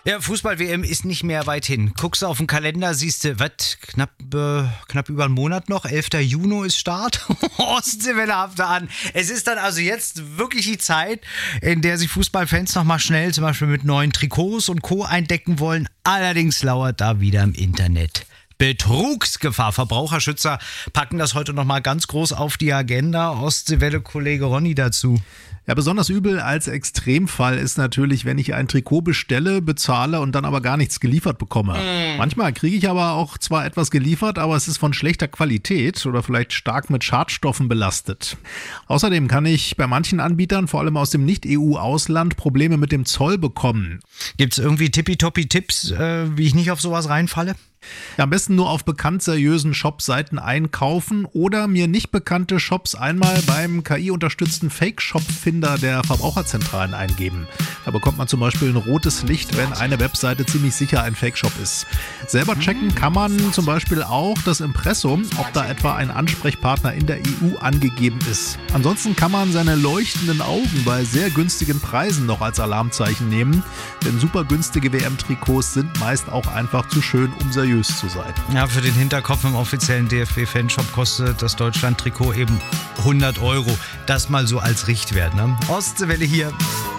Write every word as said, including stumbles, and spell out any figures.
Ja, Fußball-W M ist nicht mehr weit hin. Guckst du auf den Kalender, siehst du, was, knapp, äh, knapp über einen Monat noch, elfter Juni ist Start. Ostseewelle habt ihr an. Es ist dann also jetzt wirklich die Zeit, in der sich Fußballfans nochmal schnell zum Beispiel mit neuen Trikots und Co. eindecken wollen. Allerdings lauert da wieder im Internet Betrugsgefahr. Verbraucherschützer packen das heute nochmal ganz groß auf die Agenda. Ostseewelle-Kollege Ronny dazu. Ja, besonders übel als Extremfall ist natürlich, wenn ich ein Trikot bestelle, bezahle und dann aber gar nichts geliefert bekomme. Mm. Manchmal kriege ich aber auch zwar etwas geliefert, aber es ist von schlechter Qualität oder vielleicht stark mit Schadstoffen belastet. Außerdem kann ich bei manchen Anbietern, vor allem aus dem Nicht-E U-Ausland, Probleme mit dem Zoll bekommen. Gibt's irgendwie tippitoppi-Tipps, äh, wie ich nicht auf sowas reinfalle? Ja, am besten nur auf bekannt seriösen Shop-Seiten einkaufen oder mir nicht bekannte Shops einmal beim K I-unterstützten Fake-Shop-Finder der Verbraucherzentralen eingeben. Da bekommt man zum Beispiel ein rotes Licht, wenn eine Webseite ziemlich sicher ein Fake-Shop ist. Selber checken kann man zum Beispiel auch das Impressum, ob da etwa ein Ansprechpartner in der E U angegeben ist. Ansonsten kann man seine leuchtenden Augen bei sehr günstigen Preisen noch als Alarmzeichen nehmen, denn super günstige W M-Trikots sind meist auch einfach zu schön, um seriös zu sein. Ja, für den Hinterkopf im offiziellen D F B-Fanshop kostet das Deutschland-Trikot eben hundert Euro. Das mal so als Richtwert, ne? Ostseewelle hier.